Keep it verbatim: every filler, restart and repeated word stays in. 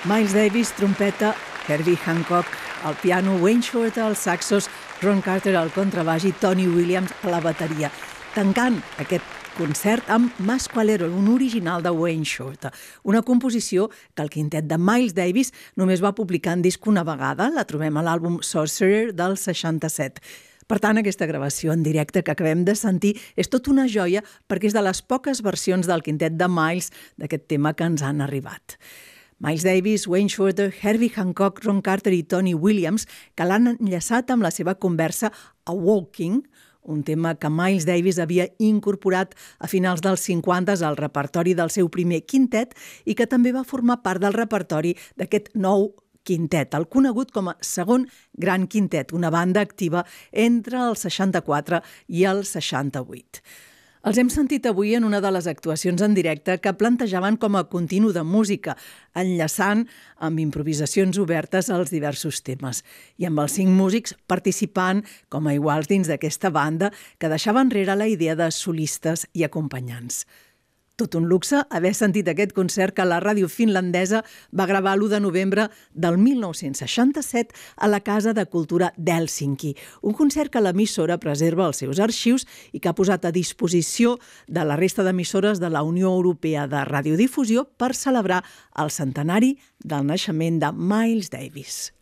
Miles Davis, trompeta, Herbie Hancock, al piano, Wayne Shorter, als saxos, Ron Carter al contrabaix i Tony Williams a la bateria. Tancant aquest concert amb Masqualero, un original de Wayne Shorter, una composició que el quintet de Miles Davis només va publicar en disc una vegada, la trobem a l'àlbum Sorcerer del seixanta-set. Per tant, aquesta gravació en directe que acabem de sentir és tot una joia perquè és de les poques versions del quintet de Miles d'aquest tema que ens han arribat. Miles Davis, Wayne Shorter, Herbie Hancock, Ron Carter i Tony Williams, que l'han enllaçat amb la seva conversa a Walking, un tema que Miles Davis havia incorporat a finals dels cinquanta al repertori del seu primer quintet i que també va formar part del repertori d'aquest nou quintet, el conegut com a segon gran quintet, una banda activa entre el seixanta-quatre i el seixanta-vuit. Els hem sentit avui en una de les actuacions en directe que plantejaven com a continu de música, enllaçant amb improvisacions obertes als diversos temes, i amb els cinc músics participant com a iguals dins d'aquesta banda que deixava enrere la idea de solistes i acompanyants. Tot un luxe haver sentit aquest concert que la ràdio finlandesa va gravar l'u de novembre del mil nou-cents seixanta-set a la Casa de Cultura d'Hèlsinki, un concert que l'emissora preserva als seus arxius i que ha posat a disposició de la resta d'emissores de la Unió Europea de Radiodifusió per celebrar el centenari del naixement de Miles Davis.